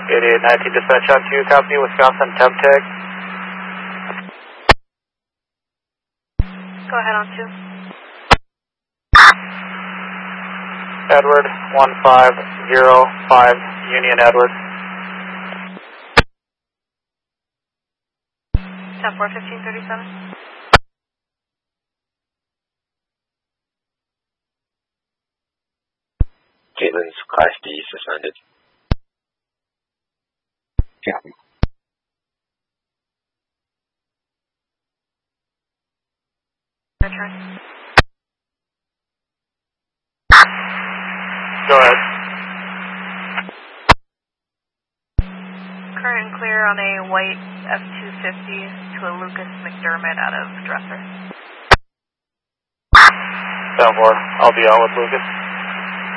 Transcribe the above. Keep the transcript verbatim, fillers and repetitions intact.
eighty-eight nineteen dispatch on two, copy, Wisconsin temp tag. Go ahead on two. Edward, one five zero five, Union Edward. ten four fifteen thirty-seven. Caitlin's Class D suspended. Copy. Return. Go ahead. Current and clear on a white F two fifty to a Lucas McDermott out of Dresser. ten four, I'll be out with Lucas.